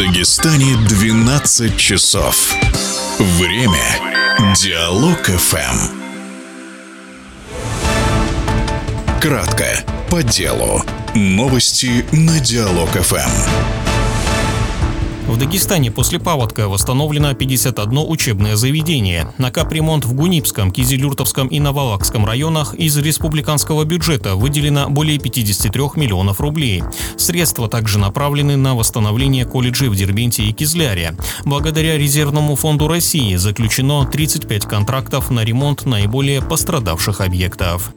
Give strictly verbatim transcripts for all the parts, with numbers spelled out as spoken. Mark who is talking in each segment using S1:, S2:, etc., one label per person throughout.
S1: Дагестане двенадцать часов. Время Диалог эф эм. Кратко, по делу. Новости на Диалог эф эм.
S2: В Дагестане после паводка восстановлено пятьдесят одно учебное заведение. На капремонт в Гунипском, Кизилюртовском и Навалакском районах из республиканского бюджета выделено более пятьдесят три миллионов рублей. Средства также направлены на восстановление колледжей в Дербенте и Кизляре. Благодаря Резервному фонду России заключено тридцать пять контрактов на ремонт наиболее пострадавших объектов.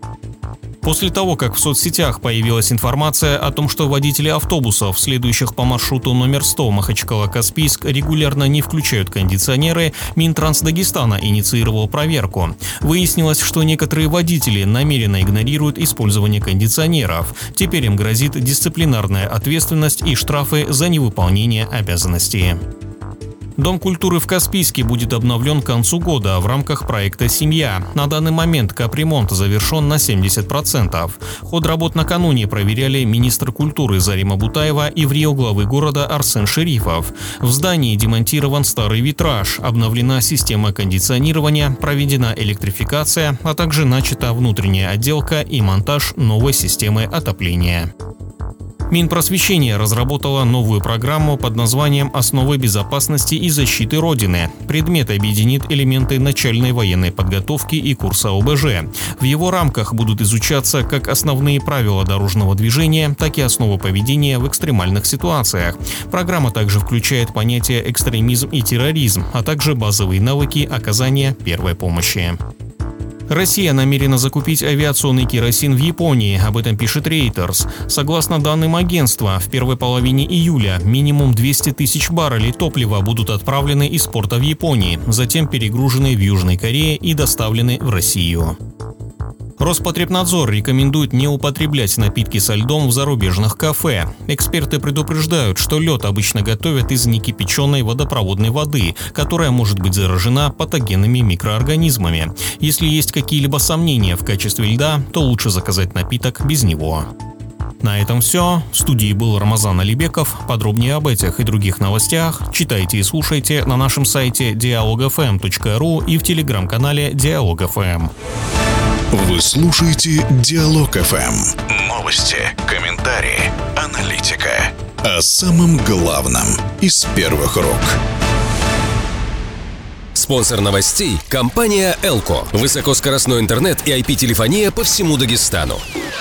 S2: После того, как в соцсетях появилась информация о том, что водители автобусов, следующих по маршруту номер сто Махачкала-Каспийск, регулярно не включают кондиционеры, Минтранс Дагестана инициировал проверку. Выяснилось, что некоторые водители намеренно игнорируют использование кондиционеров. Теперь им грозит дисциплинарная ответственность и штрафы за невыполнение обязанностей. Дом культуры в Каспийске будет обновлен к концу года в рамках проекта «Семья». На данный момент капремонт завершен на семьдесят процентов. Ход работ накануне проверяли министр культуры Зарима Бутаева и врио главы города Арсен Шерифов. В здании демонтирован старый витраж, обновлена система кондиционирования, проведена электрификация, а также начата внутренняя отделка и монтаж новой системы отопления. Минпросвещение разработало новую программу под названием «Основы безопасности и защиты Родины». Предмет объединит элементы начальной военной подготовки и курса о бэ жэ. В его рамках будут изучаться как основные правила дорожного движения, так и основы поведения в экстремальных ситуациях. Программа также включает понятия экстремизм и терроризм, а также базовые навыки оказания первой помощи. Россия намерена закупить авиационный керосин в Японии, об этом пишет Reuters. Согласно данным агентства, в первой половине июля минимум двести тысяч баррелей топлива будут отправлены из порта в Японии, затем перегружены в Южной Корее и доставлены в Россию. Роспотребнадзор рекомендует не употреблять напитки со льдом в зарубежных кафе. Эксперты предупреждают, что лед обычно готовят из некипяченой водопроводной воды, которая может быть заражена патогенными микроорганизмами. Если есть какие-либо сомнения в качестве льда, то лучше заказать напиток без него. На этом все. В студии был Рамазан Алибеков. Подробнее об этих и других новостях читайте и слушайте на нашем сайте диалог эф эм точка ру и в телеграм-канале Диалог эф эм.
S1: Вы слушаете Диалог эф эм. Новости, комментарии, аналитика. О самом главном из первых рук.
S3: Спонсор новостей – компания «Элко». Высокоскоростной интернет и ай пи-телефония по всему Дагестану.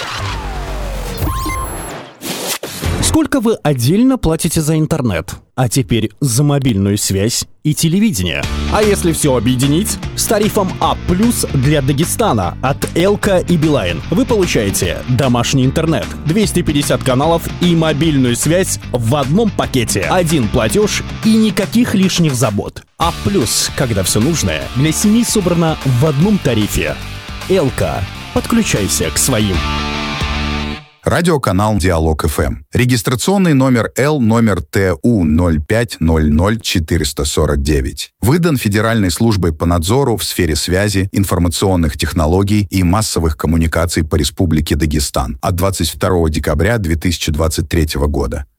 S4: Сколько вы отдельно платите за интернет? А теперь за мобильную связь и телевидение. А если все объединить? С тарифом А плюс для Дагестана от Элко и Билайн вы получаете домашний интернет, двести пятьдесят каналов и мобильную связь в одном пакете. Один платеж и никаких лишних забот. А плюс, когда все нужное для семьи собрано в одном тарифе. Элко. Подключайся к своим.
S5: Радиоканал Диалог эф эм. Регистрационный номер Л номер Т У ноль пять ноль ноль четыре четыре девять. Выдан Федеральной службой по надзору в сфере связи, информационных технологий и массовых коммуникаций по Республике Дагестан от двадцать второго декабря две тысячи двадцать третьего года.